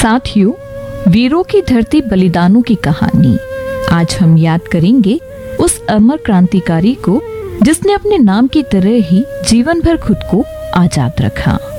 साथियों, वीरों की धरती बलिदानों की कहानी। आज हम याद करेंगे उस अमर क्रांतिकारी को जिसने अपने नाम की तरह ही जीवन भर खुद को आजाद रखा।